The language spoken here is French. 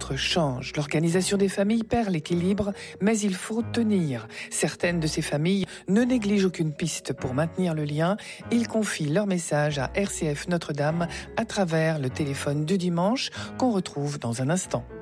d'autres changent. L'organisation des familles perd l'équilibre, mais il faut tenir. Certaines de ces familles ne négligent aucune piste pour maintenir le lien. Ils confient leur message à RCF Notre-Dame à travers le téléphone du dimanche qu'on retrouve dans un instant.